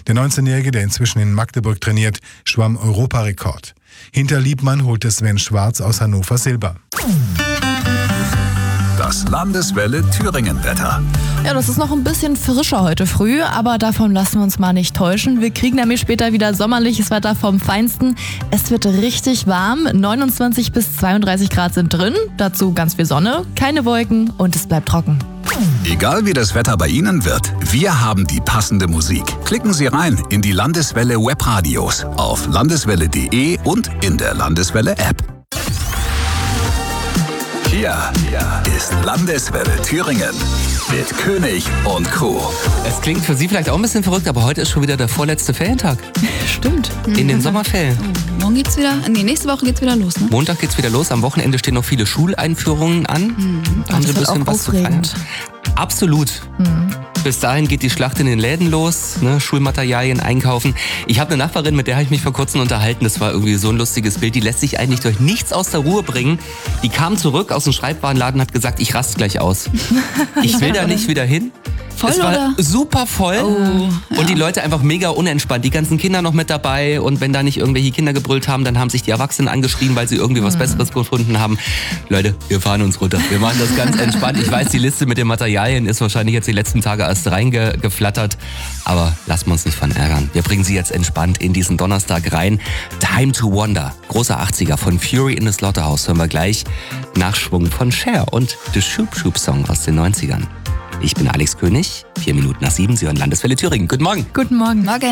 Der 19-Jährige, der inzwischen in Magdeburg trainiert, schwamm Europarekord. Hinter Liebmann holte Sven Schwarz aus Hannover Silber. Das Landeswelle Thüringen-Wetter. Ja, das ist noch ein bisschen frischer heute früh, aber davon lassen wir uns mal nicht täuschen. Wir kriegen nämlich später wieder sommerliches Wetter vom Feinsten. Es wird richtig warm, 29 bis 32 Grad sind drin, dazu ganz viel Sonne, keine Wolken und es bleibt trocken. Egal wie das Wetter bei Ihnen wird, wir haben die passende Musik. Klicken Sie rein in die Landeswelle Webradios auf landeswelle.de und in der Landeswelle App. Hier ist Landeswelle Thüringen mit König und Co. Es klingt für Sie vielleicht auch ein bisschen verrückt, aber heute ist schon wieder der vorletzte Ferientag. Stimmt. In den Sommerferien. Morgen geht's wieder, nächste Woche geht's wieder los, ne? Montag geht's wieder los, am Wochenende stehen noch viele Schuleinführungen an. Da haben Sie ein bisschen was zu feiern. Absolut. Bis dahin geht die Schlacht in den Läden los, ne? Schulmaterialien einkaufen. Ich habe eine Nachbarin, mit der habe ich mich vor kurzem unterhalten. Das war irgendwie so ein lustiges Bild. Die lässt sich eigentlich durch nichts aus der Ruhe bringen. Die kam zurück aus dem Schreibwarenladen und hat gesagt, ich raste gleich aus. Ich will da nicht wieder hin. Voll, es war oder? super voll ja. Und die Leute einfach mega unentspannt. Die ganzen Kinder noch mit dabei und wenn da nicht irgendwelche Kinder gebrüllt haben, dann haben sich die Erwachsenen angeschrien, weil sie irgendwie was Besseres gefunden haben. Leute, wir fahren uns runter. Wir machen das ganz entspannt. Ich weiß, die Liste mit den Materialien ist wahrscheinlich jetzt die letzten Tage erst reingeflattert, aber lassen wir uns nicht von ärgern. Wir bringen sie jetzt entspannt in diesen Donnerstag rein. Time to Wonder, großer 80er von Fury in the Slaughterhouse, hören wir gleich. Nachschwung von Cher und The Shoop Shoop Song aus den 90ern. Ich bin Alex König, 7:04, Sie hören Landeswelle Thüringen. Guten Morgen. Guten Morgen. Morgen.